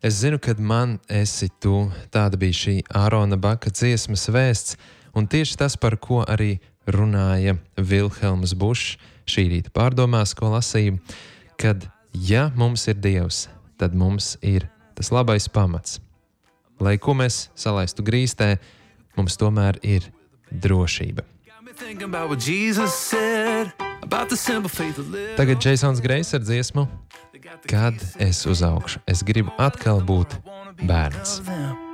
Es zinu, kad man esi tu, tāda bija šī Ārona Baka dziesmas vēsts, un tieši tas, par ko arī runāja Vilhelms Bušs šī rīta pārdomās, ko lasīju, kad ja mums ir Dievs, tad mums ir tas labais pamats. Lai ko mēs salaistu grīstē, mums tomēr ir drošība. Tagad Jasons Grejs ar dziesmu Kad es uzaugšu. Es gribu atkal būt bērns.